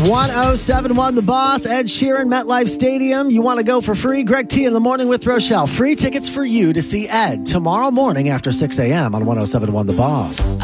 1071 The Boss, Ed Sheeran, MetLife Stadium. You want to go for free? Greg T in the morning with Rochelle. Free tickets for you to see Ed tomorrow morning after 6 a.m. on 1071 The Boss.